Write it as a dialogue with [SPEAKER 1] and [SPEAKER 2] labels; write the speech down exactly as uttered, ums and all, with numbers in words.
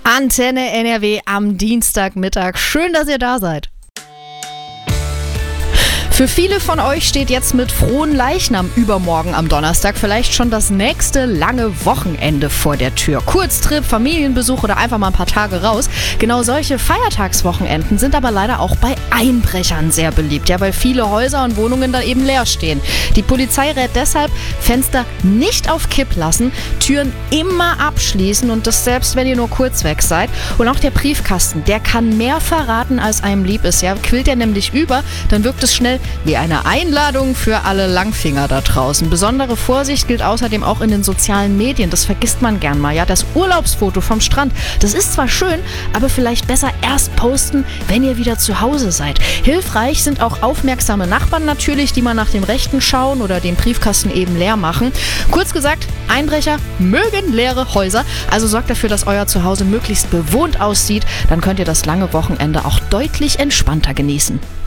[SPEAKER 1] Antenne N R W am Dienstagmittag. Schön, dass ihr da seid. Für viele von euch steht jetzt mit frohen Leichnam übermorgen am Donnerstag vielleicht schon das nächste lange Wochenende vor der Tür. Kurztrip, Familienbesuch oder einfach mal ein paar Tage raus. Genau solche Feiertagswochenenden sind aber leider auch bei Einbrechern sehr beliebt, ja, weil viele Häuser und Wohnungen da eben leer stehen. Die Polizei rät deshalb, Fenster nicht auf Kipp lassen, Türen immer abschließen und das selbst, wenn ihr nur kurz weg seid. Und auch der Briefkasten, der kann mehr verraten, als einem lieb ist. Ja, quillt er nämlich über, dann wirkt es schnell wie eine Einladung für alle Langfinger da draußen. Besondere Vorsicht gilt außerdem auch in den sozialen Medien. Das vergisst man gern mal. Ja, das Urlaubsfoto vom Strand, das ist zwar schön, aber vielleicht besser erst posten, wenn ihr wieder zu Hause seid. Hilfreich sind auch aufmerksame Nachbarn natürlich, die mal nach dem Rechten schauen oder den Briefkasten eben leer machen. Kurz gesagt, Einbrecher mögen leere Häuser. Also sorgt dafür, dass euer Zuhause möglichst bewohnt aussieht. Dann könnt ihr das lange Wochenende auch deutlich entspannter genießen.